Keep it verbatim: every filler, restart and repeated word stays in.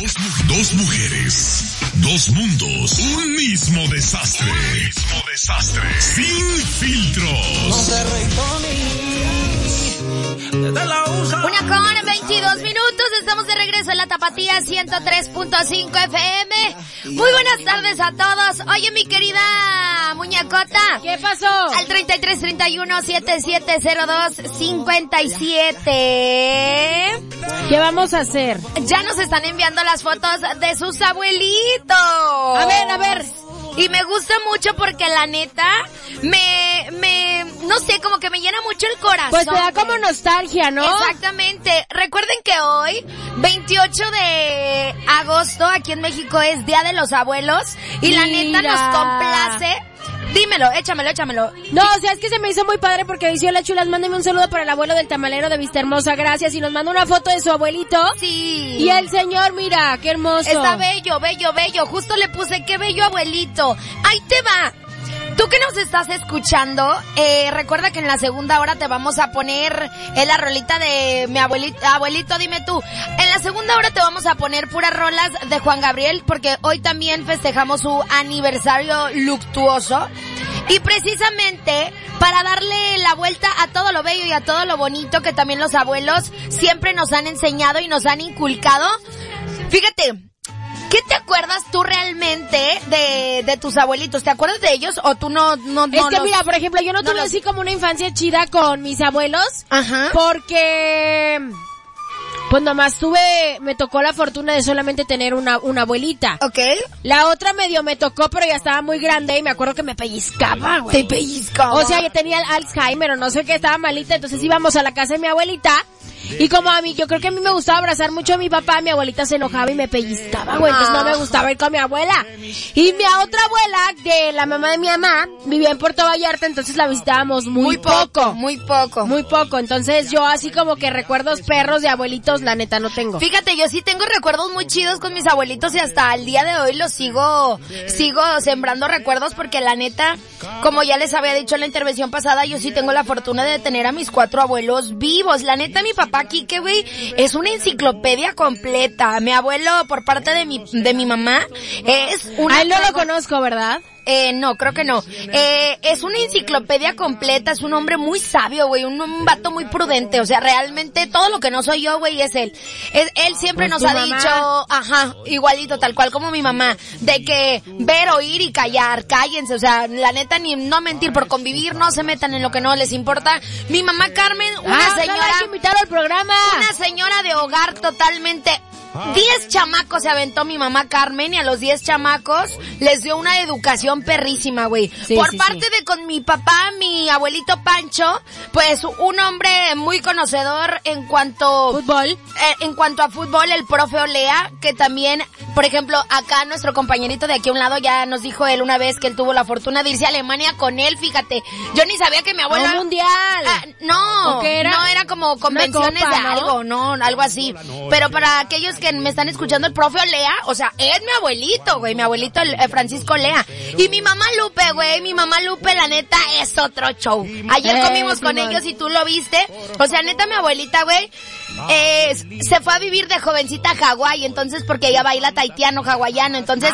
Dos, dos mujeres, dos mundos, un mismo desastre. Un mismo desastre. Sin filtros. Una con veintidós minutos, estamos de regreso en la Tapatía ciento tres punto cinco F M. Muy buenas tardes a todos. Oye, mi querida muñecota. ¿Qué pasó? Al treinta y tres, treinta y uno, setenta y siete cero dos, cincuenta y siete. ¿Qué vamos a hacer? Ya nos están enviando las fotos de sus abuelitos. A ver, a ver. Y me gusta mucho porque la neta, me, me, no sé, como que me llena mucho el corazón. Pues te da como nostalgia, ¿no? Exactamente. Recuerden que hoy, veintiocho de agosto, aquí en México es Día de los Abuelos. Y Mira. la neta nos complace. Dímelo, échamelo, échamelo. No, o sea, es que se me hizo muy padre porque dice, hola chulas, mándeme un saludo para el abuelo del tamalero de Vista Hermosa, gracias. Y nos manda una foto de su abuelito. Sí. Y el señor, mira, qué hermoso. Está bello, bello, bello. Justo le puse, qué bello abuelito. Ahí te va. Tú que nos estás escuchando, eh, recuerda que en la segunda hora te vamos a poner en la rolita de mi abuelito, abuelito, dime tú. En la segunda hora te vamos a poner puras rolas de Juan Gabriel, porque hoy también festejamos su aniversario luctuoso. Y precisamente para darle la vuelta a todo lo bello y a todo lo bonito que también los abuelos siempre nos han enseñado y nos han inculcado. Fíjate, ¿qué te acuerdas tú realmente de, de tus abuelitos? ¿Te acuerdas de ellos o tú no, no, no Es que los... mira, por ejemplo, yo no, no tuve los... así como una infancia chida con mis abuelos. Ajá. Porque... pues nomás tuve, me tocó la fortuna de solamente tener una, una abuelita. Ok. La otra medio me tocó, pero ya estaba muy grande y me acuerdo que me pellizcaba, güey. Te pellizcaba. O sea, yo tenía Alzheimer o no sé qué, estaba malita, entonces íbamos a la casa de mi abuelita. Y como a mí, yo creo que a mí me gustaba abrazar mucho a mi papá, mi abuelita se enojaba y me pellizcaba, güey, entonces no me gustaba ir con mi abuela. Y mi otra abuela, de la mamá de mi mamá, vivía en Puerto Vallarta, entonces la visitábamos muy, muy poco. poco. Muy poco. Muy poco, entonces yo así como que recuerdos perros de abuelitos, la neta no tengo. Fíjate, yo sí tengo recuerdos muy chidos con mis abuelitos y hasta el día de hoy los sigo, sigo sembrando recuerdos porque la neta, como ya les había dicho en la intervención pasada, yo sí tengo la fortuna de tener a mis cuatro abuelos vivos. La neta, mi papá Quique, güey, es una enciclopedia completa. Mi abuelo, por parte de mi, de mi mamá, es una... A él no lo conozco, ¿verdad? Eh, no, creo que no. Eh, es una enciclopedia completa, es un hombre muy sabio, güey, un, un vato muy prudente, o sea, realmente todo lo que no soy yo, güey, es él. Es, él siempre pues nos ha mamá. dicho, ajá, igualito, tal cual como mi mamá, de que ver, oír y callar, cállense, o sea, la neta, ni no mentir, por convivir, no se metan en lo que no les importa. Mi mamá Carmen, una ah, señora... no la hay que invitar al programa. Una señora de hogar totalmente... Diez chamacos se aventó mi mamá Carmen y a los diez chamacos les dio una educación perrísima, güey. Sí, Por sí, parte sí. de con mi papá, mi abuelito Pancho, pues un hombre muy conocedor en cuanto... Fútbol. Eh, en cuanto a fútbol, el profe Olea, que también, por ejemplo, acá nuestro compañerito de aquí a un lado ya nos dijo él una vez que él tuvo la fortuna de irse a Alemania con él, fíjate. Yo ni sabía que mi abuela... ¿Un mundial? Ah, no, ¿O qué era? no era como convenciones Una copa, de ¿no? algo, no, algo así. Pero para aquellos que me están escuchando, el profe Olea, o sea, es mi abuelito, güey, mi abuelito el, eh, Francisco Olea. Y mi mamá Lupe, güey, mi mamá Lupe, la neta, es otro show. Ayer Eh, comimos con Simón. ellos y tú lo viste. O sea, neta, mi abuelita, güey, eh, se fue a vivir de jovencita a Hawái, entonces, porque ella baila taitiano, hawaiano, entonces,